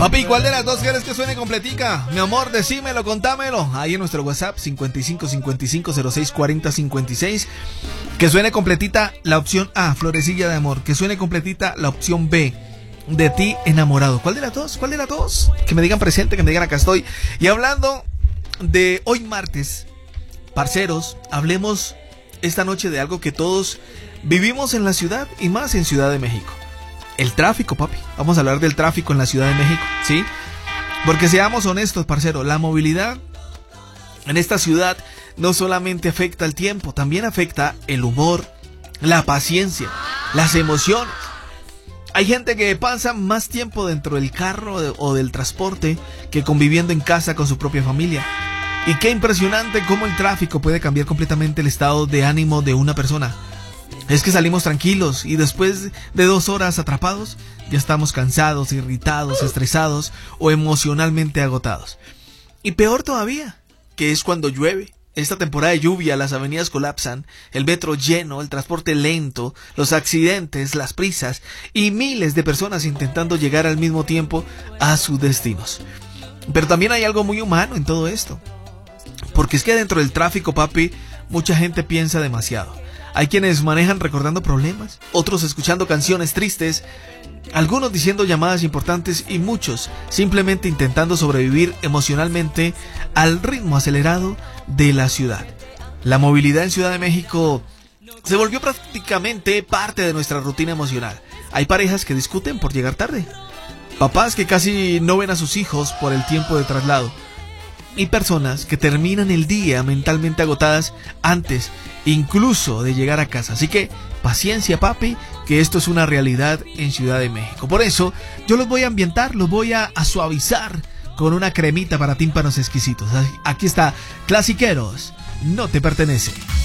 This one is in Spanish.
Papi, ¿cuál de las dos quieres que suene completica? Mi amor, decímelo, contámelo. Ahí en nuestro WhatsApp, 5555064056. Que suene completita la opción A, Florecilla de Amor. Que suene completita la opción B, De ti enamorado. ¿Cuál de las dos? ¿Cuál de las dos? Que me digan presente, que me digan acá estoy. Y hablando de hoy martes, parceros, hablemos esta noche de algo que todos vivimos en la ciudad y más en Ciudad de México. El tráfico, papi. Vamos a hablar del tráfico en la Ciudad de México, ¿sí? Porque seamos honestos, parcero, la movilidad en esta ciudad no solamente afecta el tiempo, también afecta el humor, la paciencia, las emociones. Hay gente que pasa más tiempo dentro del carro o del transporte que conviviendo en casa con su propia familia. Y qué impresionante cómo el tráfico puede cambiar completamente el estado de ánimo de una persona. Es que salimos tranquilos y después de 2 horas atrapados ya estamos cansados, irritados, estresados o emocionalmente agotados. Y peor todavía, que es cuando llueve. Esta temporada de lluvia, las avenidas colapsan, el metro lleno, el transporte lento, los accidentes, las prisas y miles de personas intentando llegar al mismo tiempo a sus destinos. Pero también hay algo muy humano en todo esto. Porque es que dentro del tráfico, papi, mucha gente piensa demasiado. Hay quienes manejan recordando problemas, otros escuchando canciones tristes, algunos diciendo llamadas importantes y muchos simplemente intentando sobrevivir emocionalmente al ritmo acelerado de la ciudad. La movilidad en Ciudad de México se volvió prácticamente parte de nuestra rutina emocional. Hay parejas que discuten por llegar tarde, papás que casi no ven a sus hijos por el tiempo de traslado, y personas que terminan el día mentalmente agotadas antes incluso de llegar a casa. Así que paciencia, papi, que esto es una realidad en Ciudad de México. Por eso yo los voy a ambientar, los voy a suavizar con una cremita para tímpanos exquisitos. Aquí está, Clasiqueros, no te pertenece.